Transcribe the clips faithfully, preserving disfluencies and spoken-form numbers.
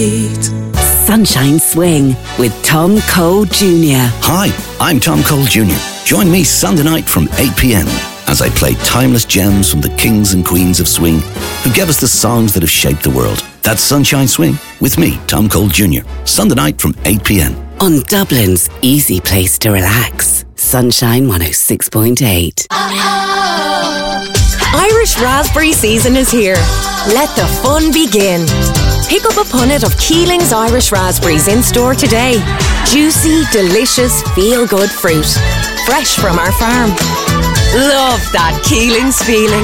Sunshine Swing with Tom Cole Junior Hi, I'm Tom Cole Junior Join me Sunday night from eight p.m. as I play timeless gems from the kings and queens of swing who gave us the songs that have shaped the world. That's Sunshine Swing with me, Tom Cole Junior Sunday night from eight p.m. on Dublin's easy place to relax. Sunshine one oh six point eight. Irish raspberry season is here. Let the fun begin. Pick up a punnet of Keeling's Irish raspberries in store today. Juicy, delicious, feel-good fruit. Fresh from our farm. Love that Keeling's feeling.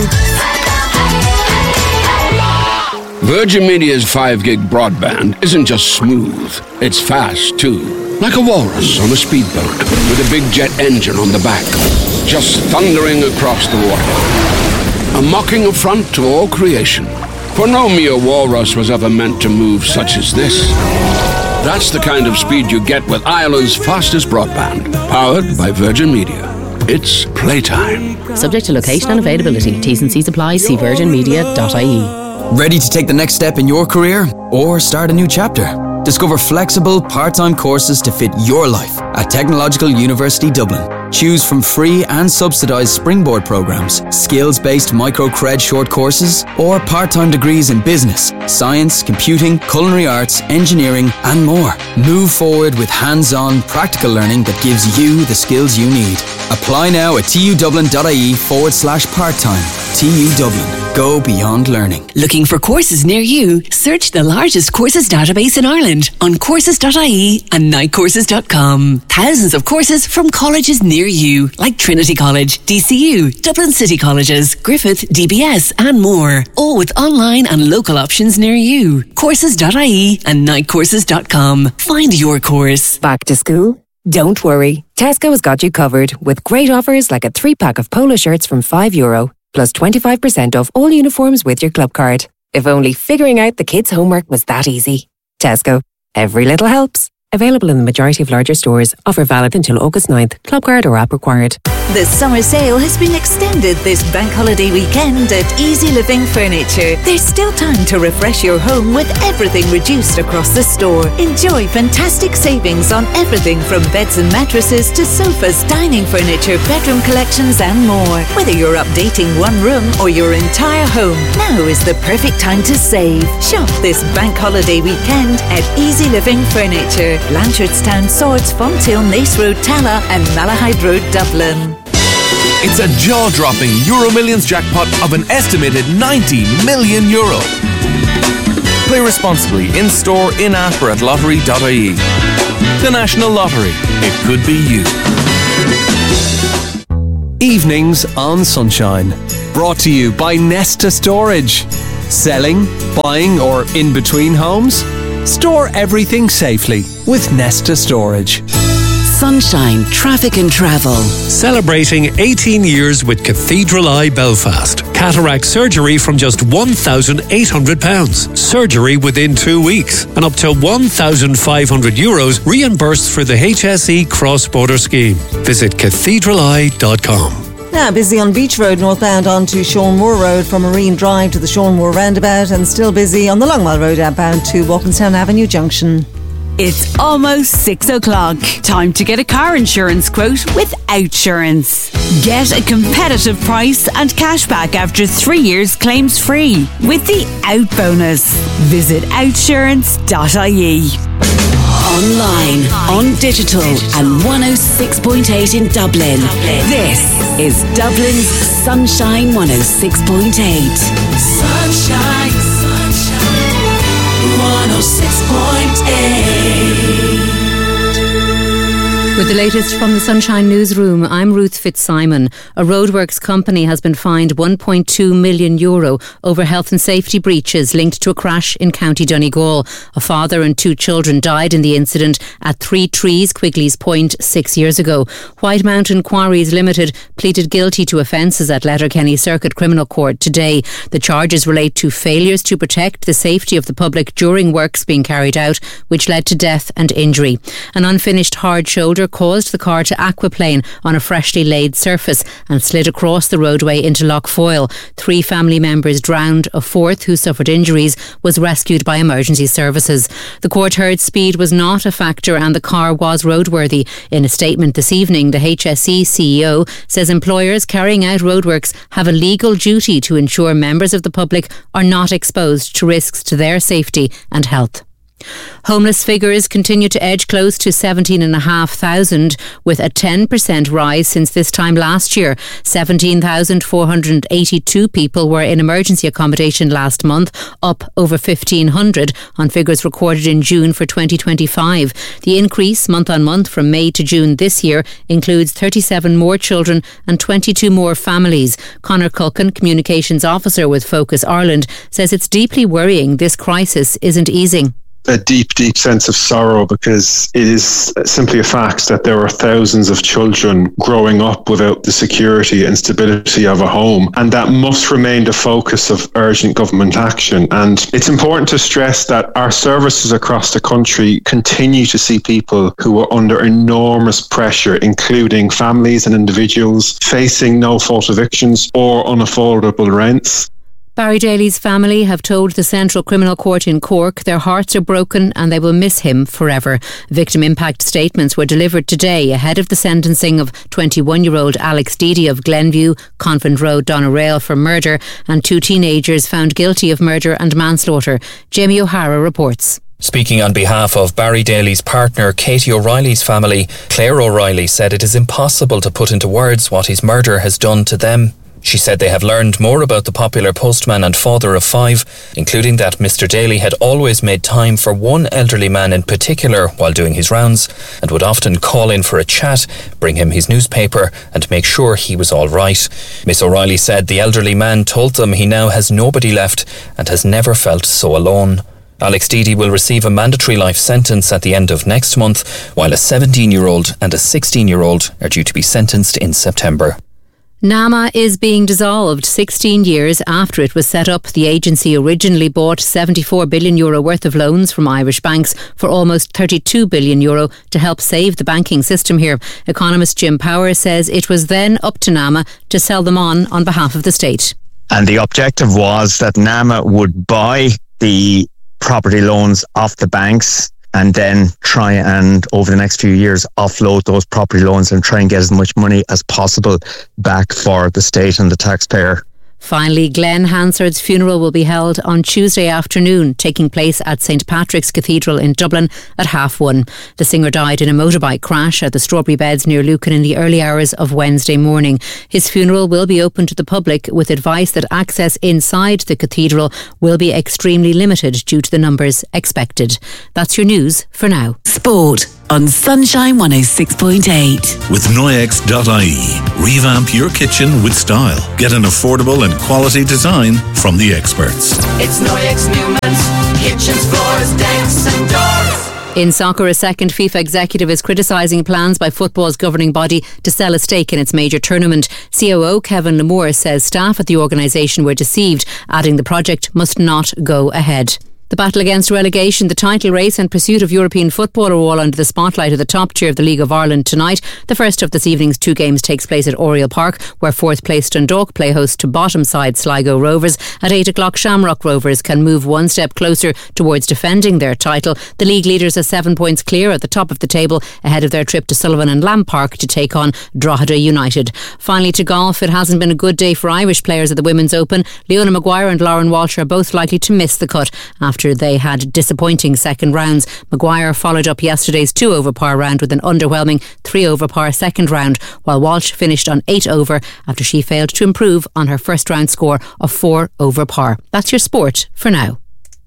Virgin Media's five gig broadband isn't just smooth, it's fast too. Like a walrus on a speedboat with a big jet engine on the back, just thundering across the water. A mocking affront to all creation. For no mere walrus was ever meant to move such as this. That's the kind of speed you get with Ireland's fastest broadband, powered by Virgin Media. It's playtime. Subject to location and availability. T's and C's apply. See virgin media dot I E. Ready to take the next step in your career or start a new chapter? Discover flexible, part-time courses to fit your life at Technological University Dublin. Choose from free and subsidised springboard programmes, skills-based micro-cred short courses, or part-time degrees in business, science, computing, culinary arts, engineering, and more. Move forward with hands-on, practical learning that gives you the skills you need. Apply now at tudublin.ie forward slash part-time. T U Dublin. Go beyond learning. Looking for courses near you? Search the largest courses database in Ireland on courses dot I E and night courses dot com. Thousands of courses from colleges near you, like Trinity College, D C U, Dublin City Colleges, Griffith, D B S, and more. All with online and local options near you. courses dot I E and night courses dot com. Find your course. Back to school? Don't worry. Tesco has got you covered with great offers like a three-pack of polo shirts from five euro, plus twenty-five percent off all uniforms with your club card. If only figuring out the kids' homework was that easy. Tesco. Every little helps. Available in the majority of larger stores. Offer valid until August ninth. Club card or app required. The summer sale has been extended this bank holiday weekend at Easy Living Furniture. There's still time to refresh your home with everything reduced across the store. Enjoy fantastic savings on everything from beds and mattresses to sofas, dining furniture, bedroom collections and more. Whether you're updating one room or your entire home, now is the perfect time to save. Shop this bank holiday weekend at Easy Living Furniture. Blanchardstown, Swords, Fonthill, Nace Road, Tala and Malahide Road, Dublin. It's a jaw-dropping Euro Millions jackpot of an estimated ninety million euro. Play responsibly in-store, in-app or at lottery dot I E. The National Lottery. It could be you. Evenings on Sunshine. Brought to you by Nesta Storage. Selling, buying or in between homes? Store everything safely with Nesta Storage. Sunshine Traffic and Travel. Celebrating eighteen years with Cathedral Eye Belfast. Cataract surgery from just one thousand eight hundred pounds. Surgery within two weeks. And up to one thousand five hundred euros reimbursed for the H S E cross-border scheme. Visit cathedral eye dot com. Now busy on Beach Road northbound onto Sean Moore Road from Marine Drive to the Sean Moore roundabout, and still busy on the Longmire Road outbound to Walkinstown Avenue Junction. It's almost six o'clock. Time to get a car insurance quote with Outsurance. Get a competitive price and cashback after three years claims free with the Out Bonus. Visit outsurance dot I E. Online, on digital and one oh six point eight in Dublin. This is Dublin's Sunshine one oh six point eight. Sunshine, sunshine, one oh six point eight. With the latest from the Sunshine Newsroom, I'm Ruth Fitzsimon. A roadworks company has been fined one point two million euro over health and safety breaches linked to a crash in County Donegal. A father and two children died in the incident at Three Trees, Quigley's Point, six years ago. White Mountain Quarries Limited pleaded guilty to offences at Letterkenny Circuit Criminal Court today. The charges relate to failures to protect the safety of the public during works being carried out, which led to death and injury. An unfinished hard shoulder boulder caused the car to aquaplane on a freshly laid surface and slid across the roadway into Lough Foyle. Three family members drowned. A fourth, who suffered injuries, was rescued by emergency services. The court heard speed was not a factor and the car was roadworthy. In a statement this evening, the H S E C E O says employers carrying out roadworks have a legal duty to ensure members of the public are not exposed to risks to their safety and health. Homeless figures continue to edge close to seventeen and a half thousand, with a ten percent rise since this time last year. seventeen thousand four hundred eighty-two people were in emergency accommodation last month, up over fifteen hundred on figures recorded in June for twenty twenty-five. The increase month on month from May to June this year includes thirty-seven more children and twenty-two more families. Conor Culkin, Communications Officer with Focus Ireland, says it's deeply worrying this crisis isn't easing. A deep, deep sense of sorrow, because it is simply a fact that there are thousands of children growing up without the security and stability of a home, and that must remain the focus of urgent government action. And it's important to stress that our services across the country continue to see people who are under enormous pressure, including families and individuals facing no-fault evictions or unaffordable rents. Barry Daly's family have told the Central Criminal Court in Cork their hearts are broken and they will miss him forever. Victim impact statements were delivered today ahead of the sentencing of twenty-one-year-old Alex Deedy of Glenview, Convent Road, Doneraile for murder, and two teenagers found guilty of murder and manslaughter. Jamie O'Hara reports. Speaking on behalf of Barry Daly's partner, Katie O'Reilly's family, Claire O'Reilly said it is impossible to put into words what his murder has done to them. She said they have learned more about the popular postman and father of five, including that Mister Daly had always made time for one elderly man in particular while doing his rounds, and would often call in for a chat, bring him his newspaper and make sure he was all right. Miss O'Reilly said the elderly man told them he now has nobody left and has never felt so alone. Alex Deedy will receive a mandatory life sentence at the end of next month, while a seventeen-year-old and a sixteen-year-old are due to be sentenced in September. NAMA is being dissolved sixteen years after it was set up. The agency originally bought seventy-four billion euro worth of loans from Irish banks for almost thirty-two billion euro to help save the banking system here. Economist Jim Power says it was then up to NAMA to sell them on on behalf of the state. And the objective was that NAMA would buy the property loans off the banks and then try and, over the next few years, offload those property loans and try and get as much money as possible back for the state and the taxpayer. Finally, Glenn Hansard's funeral will be held on Tuesday afternoon, taking place at Saint Patrick's Cathedral in Dublin at half one. The singer died in a motorbike crash at the Strawberry Beds near Lucan in the early hours of Wednesday morning. His funeral will be open to the public, with advice that access inside the cathedral will be extremely limited due to the numbers expected. That's your news for now. Sport on Sunshine one oh six point eight. With Noyex dot I E, revamp your kitchen with style. Get an affordable and quality design from the experts. It's Noyex Newman's kitchens, floors, decks and doors. In soccer, a second FIFA executive is criticising plans by football's governing body to sell a stake in its major tournament. C O O Kevin Lamour says staff at the organisation were deceived, adding the project must not go ahead. The battle against relegation, the title race and pursuit of European football are all under the spotlight of the top tier of the League of Ireland tonight. The first of this evening's two games takes place at Oriel Park, where fourth place Dundalk play host to bottom side Sligo Rovers. At eight o'clock, Shamrock Rovers can move one step closer towards defending their title. The league leaders are seven points clear at the top of the table, ahead of their trip to Sullivan and Lamb Park to take on Drogheda United. Finally, to golf, it hasn't been a good day for Irish players at the Women's Open. Leona Maguire and Lauren Walsh are both likely to miss the cut after After they had disappointing second rounds. Maguire followed up yesterday's two over par round with an underwhelming three over par second round, while Walsh finished on eight over after she failed to improve on her first round score of four over par. That's your sport for now.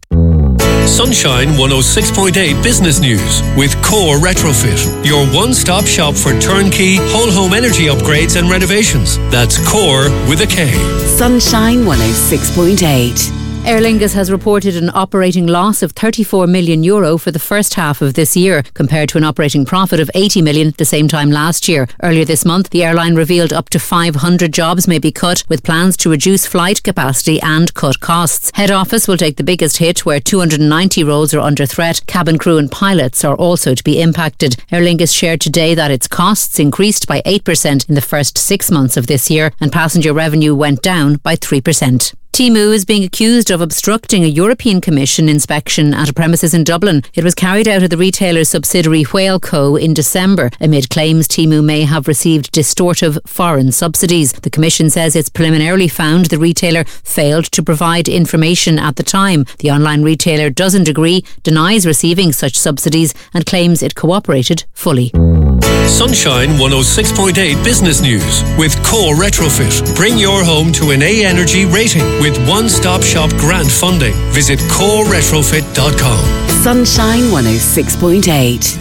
Sunshine one oh six point eight Business News with Core Retrofit, your one-stop shop for turnkey whole home energy upgrades and renovations. That's Core with a K. Sunshine one oh six point eight. Aer Lingus has reported an operating loss of thirty-four million euro for the first half of this year, compared to an operating profit of eighty million at the same time last year. Earlier this month, the airline revealed up to five hundred jobs may be cut, with plans to reduce flight capacity and cut costs. Head office will take the biggest hit, where two hundred ninety roles are under threat. Cabin crew and pilots are also to be impacted. Aer Lingus shared today that its costs increased by eight percent in the first six months of this year, and passenger revenue went down by three percent. Temu is being accused of obstructing a European Commission inspection at a premises in Dublin. It was carried out at the retailer's subsidiary Whaleco in December, amid claims Temu may have received distortive foreign subsidies. The Commission says it's preliminarily found the retailer failed to provide information at the time. The online retailer doesn't agree, denies receiving such subsidies, and claims it cooperated fully. Sunshine one oh six point eight Business News with Core Retrofit. Bring your home to an A Energy rating with one-stop shop grant funding. Visit core retrofit dot com. Sunshine one oh six point eight.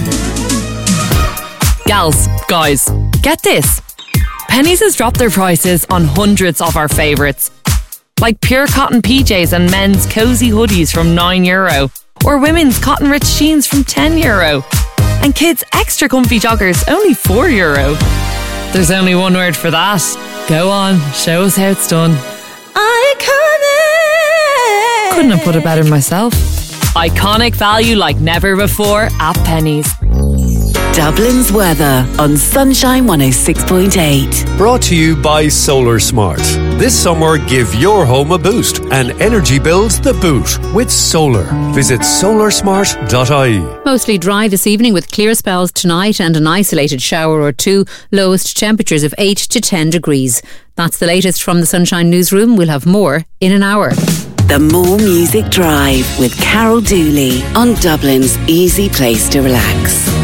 Gals, guys, get this. Penneys has dropped their prices on hundreds of our favourites. Like pure cotton P Js and men's cosy hoodies from nine euro. Or women's cotton rich jeans from ten euro. And kids' extra comfy joggers only four euro. There's only one word for that. Go on, show us how it's done. Iconic! Couldn't have put it better myself. Iconic value like never before at Penneys. Dublin's weather on Sunshine one oh six point eight. Brought to you by Solar Smart. This summer, give your home a boost and energy bills the boot with solar. Visit solar smart dot I E. Mostly dry this evening with clear spells tonight and an isolated shower or two. Lowest temperatures of eight to ten degrees. That's the latest from the Sunshine Newsroom. We'll have more in an hour. The More Music Drive with Carol Dooley on Dublin's easy place to relax.